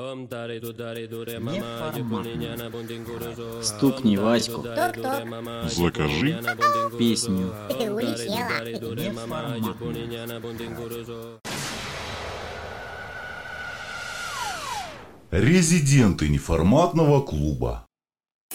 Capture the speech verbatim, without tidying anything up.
Стукни Ваську. Закажи Песню. Улетела. резиденты неформатного клуба.